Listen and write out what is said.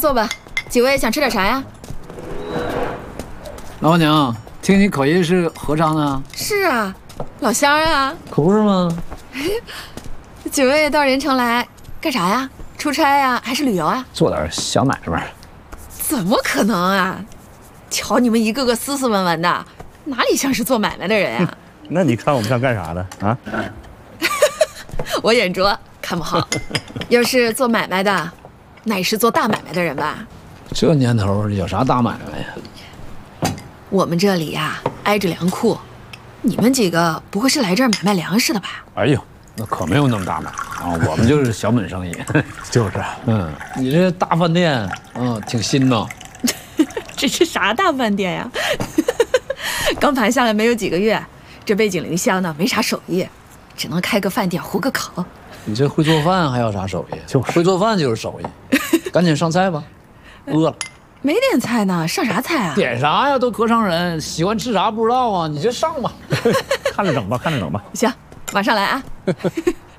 坐吧，几位想吃点啥呀？ 老板娘，听你口音是合昌的啊？ 是啊，老乡啊。 可不是吗？ 几位到任城来干啥呀？出差呀，还是旅游啊？ 做点小买卖。 怎么可能啊？瞧你们一个个斯斯文文的，哪里像是做买卖的人呀？ 那你看我们像干啥的啊？ 我眼拙，看不好。要是做买卖的，那也是做大买卖的人吧？ 这年头有啥大买卖呀？ 我们这里呀，挨着粮库，你们几个不会是来这儿买卖粮食的吧？ 哎呦，那可没有那么大买啊，我们就是小本生意。 就是， 你这大饭店，挺新呐。 这是啥大饭店呀？刚盘下来没有几个月，这背井离乡的没啥手艺，只能开个饭店糊个口。 你这会做饭还要啥手艺？ 就是会做饭就是手艺。赶紧上菜吧，饿了。 没点菜呢，上啥菜啊？ 点啥呀？都合昌人，喜欢吃啥不知道啊？你就上吧。 看着整吧，看着整吧。 行，马上来啊。